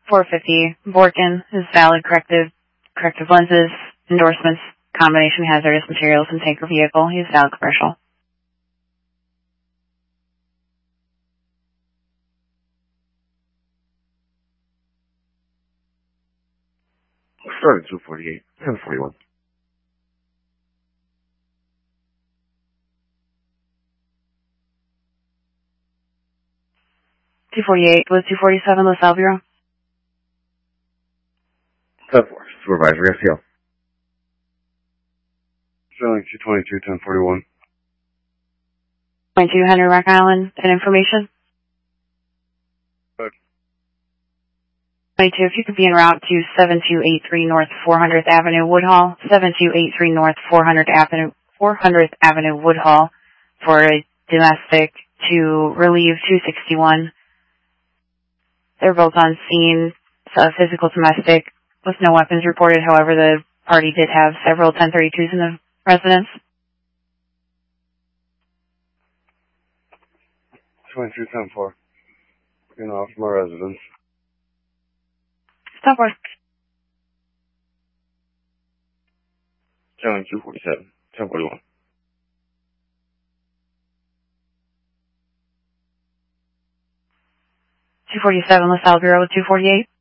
450, Vorkin is valid corrective lenses, endorsements, combination hazardous materials, and tanker vehicle. He's valid commercial. Starting 248, 1041. 248 was 247 LaSalle Bureau. 10-4, Supervisor STL. Showing 222, 1041. 22 Henry Rock Island, and information. Good. 22, if you could be en route to 7283 North 400th Avenue, Woodhall, 7283 North 400th Avenue, Woodhall, for a domestic to relieve 261. They're both on scene, physical domestic, with no weapons reported. However, the party did have several 1032s in the residence. 22, 10-4. Getting off my residence. Stop work. Showing 247, 1041. 247 LaSalle Bureau with 248.